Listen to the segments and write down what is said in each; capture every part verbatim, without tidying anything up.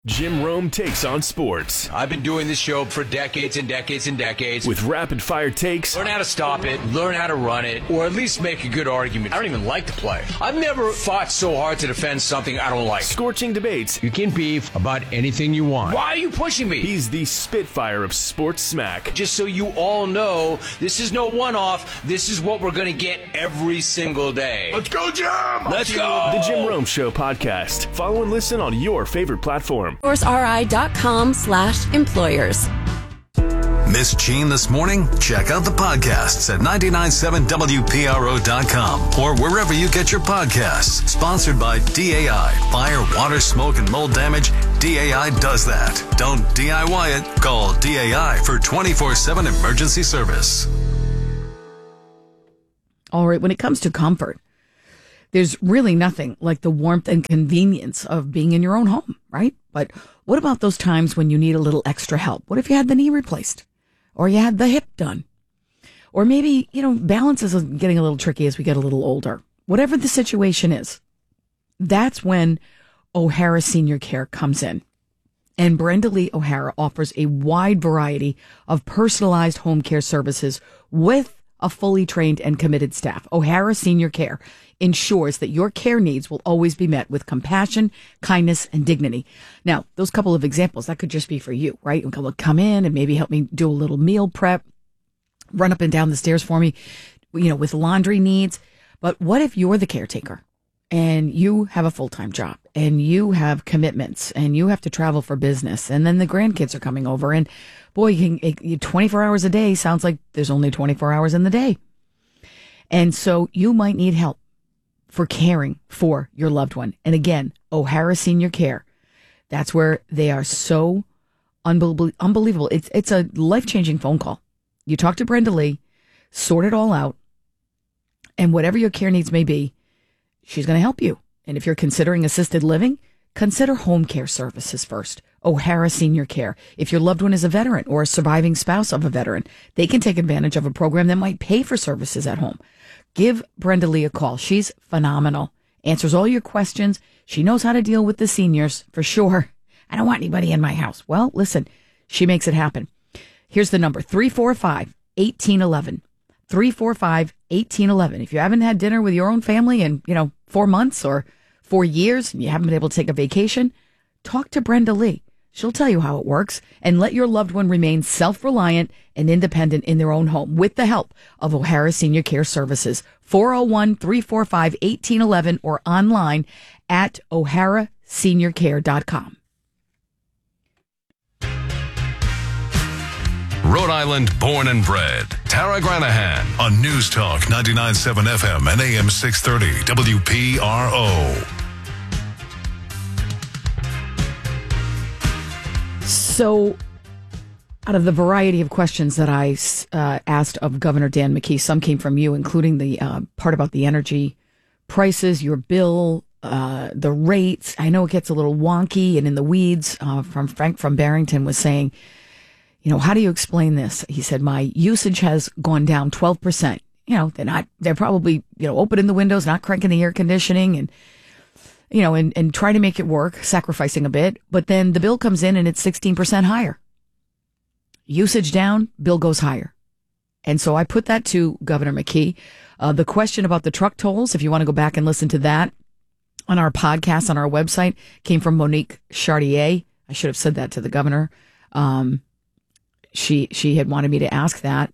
Jim Rome takes on sports. I've been doing this show for decades and decades and decades. With rapid-fire takes. Learn how to stop it, learn how to run it, or at least make a good argument. I don't even like to play. I've never fought so hard to defend something I don't like. Scorching debates. You can beef about anything you want. Why are you pushing me? He's the Spitfire of sports smack. Just so you all know, this is no one-off. This is what we're going to get every single day. Let's go, Jim! Let's go! The Jim Rome Show podcast. Follow and listen on your favorite platform. SourceRI.com slash employers. Miss Gene this morning? Check out the podcasts at nine nine seven W P R O dot com or wherever you get your podcasts. Sponsored by D A I. Fire, water, smoke, and mold damage. D A I does that. Don't D I Y it. Call D A I for twenty-four seven emergency service. All right, when it comes to comfort, there's really nothing like the warmth and convenience of being in your own home, right? But what about those times when you need a little extra help? What if you had the knee replaced? Or you had the hip done? Or maybe, you know, balance is getting a little tricky as we get a little older. Whatever the situation is, that's when O'Hara Senior Care comes in. And Brenda Lee O'Hara offers a wide variety of personalized home care services with a fully trained and committed staff. O'Hara Senior Care ensures that your care needs will always be met with compassion, kindness, and dignity. Now, those couple of examples, that could just be for you, right? You'll come in and maybe help me do a little meal prep, run up and down the stairs for me, you know, with laundry needs. But what if you're the caretaker and you have a full-time job and you have commitments and you have to travel for business and then the grandkids are coming over and boy, you can, it, twenty-four hours a day sounds like there's only twenty-four hours in the day. And so you might need help for caring for your loved one. And again, O'Hara Senior Care, that's where they are so unbelievable. unbelievable. It's, it's a life-changing phone call. You talk to Brenda Lee, sort it all out, and whatever your care needs may be, she's going to help you. And if you're considering assisted living, consider home care services first. O'Hara Senior Care. If your loved one is a veteran or a surviving spouse of a veteran, they can take advantage of a program that might pay for services at home. Give Brenda Lee a call. She's phenomenal. Answers all your questions. She knows how to deal with the seniors for sure. I don't want anybody in my house. Well, listen, she makes it happen. Here's the number, three four five, one eight one one. three four five, one eight one one. If you haven't had dinner with your own family in, you know, four months or four years and you haven't been able to take a vacation, talk to Brenda Lee. She'll tell you how it works and let your loved one remain self-reliant and independent in their own home with the help of O'Hara Senior Care Services. four oh one, three four five, one eight one one or online at o'hara senior care dot com. Rhode Island born and bred. Tara Granahan on News Talk ninety-nine point seven F M and A M six thirty W P R O. So, out of the variety of questions that I uh, asked of Governor Dan McKee, some came from you, including the uh, part about the energy prices, your bill, uh, the rates. I know it gets a little wonky and in the weeds. Uh, from Frank from Barrington was saying, you know, how do you explain this? He said, my usage has gone down twelve percent. You know, they're not, they're probably, you know, opening the windows, not cranking the air conditioning and, you know, and, and try to make it work, sacrificing a bit. But then the bill comes in and it's sixteen percent higher. Usage down, bill goes higher. And so I put that to Governor McKee. Uh, the question about the truck tolls, if you want to go back and listen to that on our podcast, on our website, came from Monique Chartier. I should have said that to the governor. Um, she, she had wanted me to ask that.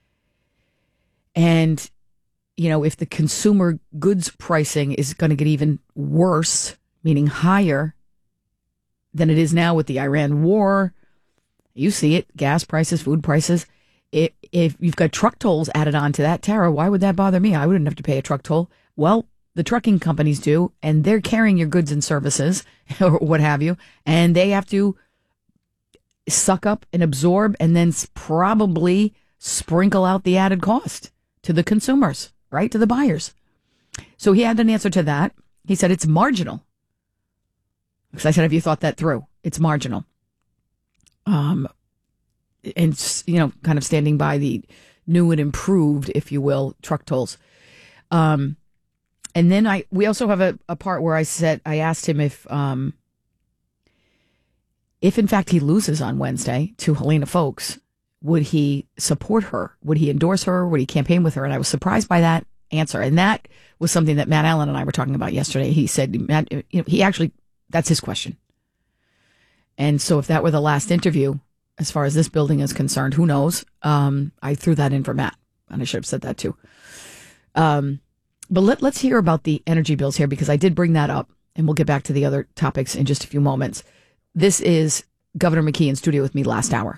And you know, if the consumer goods pricing is going to get even worse, meaning higher than it is now with the Iran war, you see it, gas prices, food prices. If, if you've got truck tolls added on to that, Tara, why would that bother me? I wouldn't have to pay a truck toll. Well, the trucking companies do, and they're carrying your goods and services or what have you, and they have to suck up and absorb and then probably sprinkle out the added cost to the consumers. Right, to the buyers. So he had an answer to that. He said it's marginal. Because I said, have you thought that through? It's marginal. Um, and, you know, kind of standing by the new and improved, if you will, truck tolls. Um, and then I, we also have a, a part where I said, I asked him if, um, if in fact he loses on Wednesday to Helena Foulkes, would he support her? Would he endorse her? Would he campaign with her? And I was surprised by that answer. And that was something that Matt Allen and I were talking about yesterday. He said, Matt, you know, he actually, that's his question. And so if that were the last interview, as far as this building is concerned, who knows? Um, I threw that in for Matt, and I should have said that too. Um, but let, let's hear about the energy bills here, because I did bring that up, and we'll get back to the other topics in just a few moments. This is Governor McKee in studio with me last hour.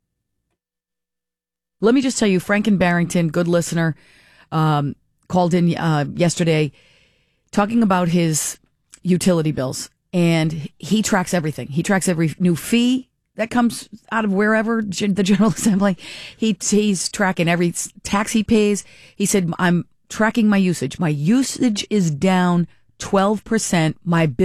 Let me just tell you, Frank in Barrington, good listener, um, called in uh, yesterday talking about his utility bills, and he tracks everything. He tracks every new fee that comes out of wherever, the General Assembly. He, he's tracking every tax he pays. He said, I'm tracking my usage. My usage is down twelve percent. My bill